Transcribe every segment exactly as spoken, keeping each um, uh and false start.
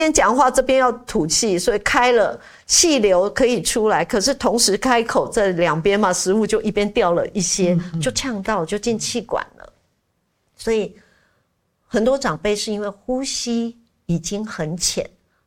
边讲话这边要吐气，所以开了气流可以出来，可是同时开口这两边嘛，食物就一边掉了一些，就呛到就进气管了。所以很多长辈是因为呼吸已经很浅，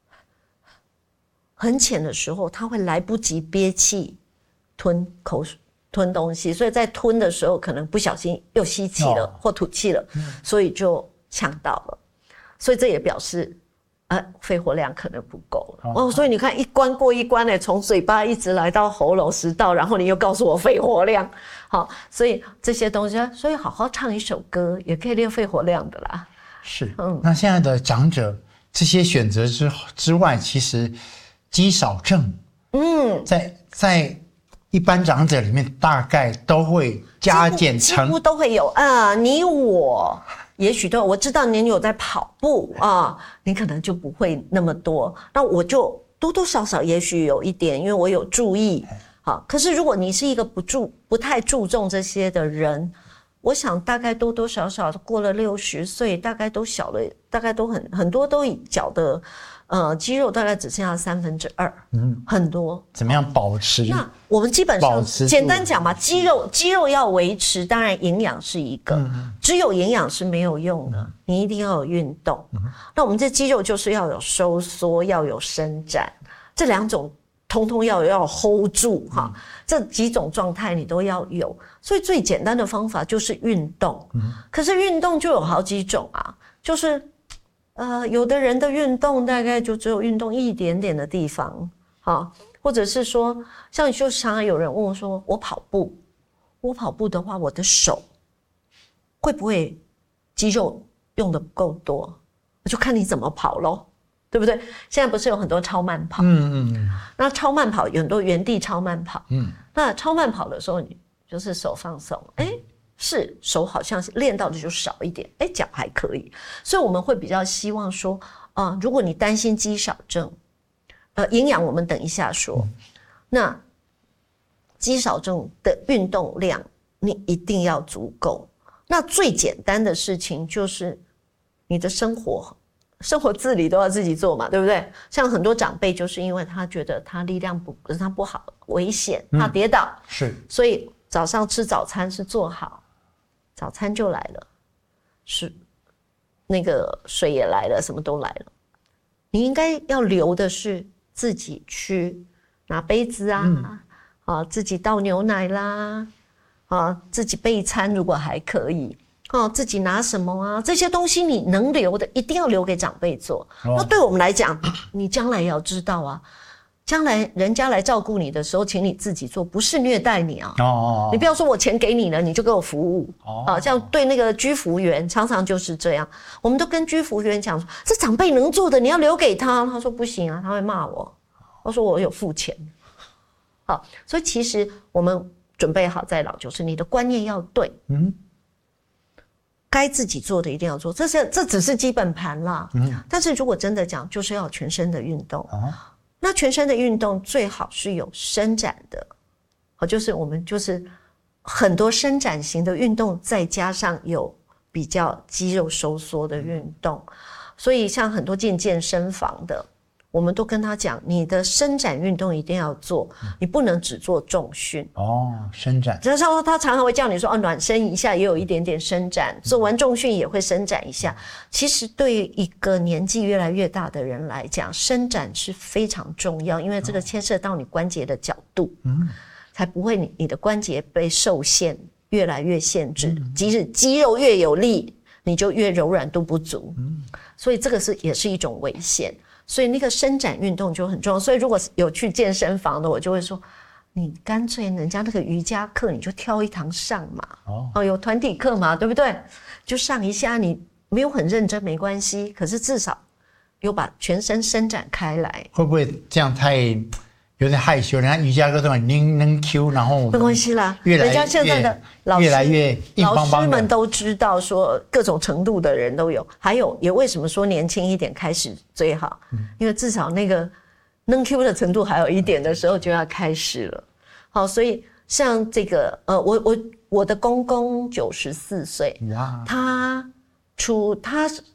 很浅的时候，他会来不及憋气吞口水。吞东西，所以在吞的时候可能不小心又吸气了、哦、或吐气了，所以就呛到了。所以这也表示，呃，肺活量可能不够了。哦，所以你看一关过一关呢，从嘴巴一直来到喉咙食道，然后你又告诉我肺活量，好，所以这些东西，所以好好唱一首歌也可以练肺活量的啦。 是，嗯，那现在的长者这些选择之之外，其实肌少症，嗯，在在。一般长者里面大概都会加减乘， 几乎都会有啊、呃。你我也许都有，我知道你有在跑步啊，你可能就不会那么多。那我就多多少少也许有一点，因为我有注意。好，可是如果你是一个不注不太注重这些的人，我想大概多多少少过了六十岁，大概都小了，大概都很很多都脚的。呃，肌肉大概只剩下三分之二，嗯，很多。 怎么样保持？ 那我们基本上简单讲嘛，肌肉肌肉要维持，当然营养是一个，嗯、只有营养是没有用的，嗯、你一定要有运动。嗯、那我们这肌肉就是要有收缩，要有伸展，这两种通通要要 hold 住哈、嗯，这几种状态你都要有。所以最简单的方法就是运动。嗯、可是运动就有好几种啊，就是。呃，有的人的运动大概就只有运动一点点的地方，好，或者是说，像就常常有人问我说，我跑步，我跑步的话，我的手会不会肌肉用的不够多？我就看你怎么跑咯，对不对？现在不是有很多超慢跑，嗯嗯嗯，那超慢跑有很多原地超慢跑，嗯，那超慢跑的时候，你就是手放松，哎。是手好像是练到的就少一点，哎，脚还可以，所以我们会比较希望说，啊、呃，如果你担心肌少症，呃，营养我们等一下说，嗯、那肌少症的运动量你一定要足够。那最简单的事情就是你的生活生活自理都要自己做嘛，对不对？像很多长辈就是因为他觉得他力量不他不好，危险，怕跌倒，嗯、 是， 所以早上吃早餐是做好。早餐就来了，是那个水也来了，什么都来了。你应该要留的是自己去拿杯子啊，嗯、啊，自己倒牛奶啦，啊，自己备餐如果还可以，啊，自己拿什么啊，这些东西你能留的一定要留给长辈做。哦、那对我们来讲，你将来也要知道啊。将来人家来照顾你的时候，请你自己做，不是虐待你啊！哦，你不要说我钱给你了，你就给我服务哦。啊，这样对那个居服员常常就是这样。我们都跟居服员讲说，这长辈能做的，你要留给他。他说不行啊，他会骂我。我说我有付钱。好，所以其实我们准备好再老，就是你的观念要对，嗯，该自己做的一定要做，这是这只是基本盘啦。嗯，但是如果真的讲，就是要有全身的运动。哦。那全身的运动最好是有伸展的，好，就是我们就是很多伸展型的运动，再加上有比较肌肉收缩的运动，所以像很多进健身房的，我们都跟他讲，你的伸展运动一定要做，你不能只做重训。 哦，伸展。 然后他常常会叫你说，哦，暖身一下，也有一点点伸展，做完重训也会伸展一下。其实对于一个年纪越来越大的人来讲，伸展是非常重要，因为这个牵涉到你关节的角度，嗯，才不会你你的关节被受限，越来越限制。嗯、即使肌肉越有力，你就越柔软度不足。嗯，所以这个是也是一种危险。所以那个伸展运动就很重要，所以如果有去健身房的，我就会说，你干脆人家那个瑜伽课你就挑一堂上嘛，哦，哦有团体课嘛，对不对？就上一下，你没有很认真没关系，可是至少有把全身伸展开来。 会不会这样太有点害羞？人家瑜伽课都很能能 Q， 然后没关系啦， 越来人家现在的老师越来越硬邦邦的， 老师们都知道说各种程度的人都有，还有也为什么说年轻一点开始最好，嗯、因为至少那个能 Q 的程度还有一点的时候就要开始了。好，所以像这个呃，我我我的公公九十四岁，他出他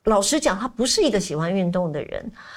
老实讲，他不是一个喜欢运动的人。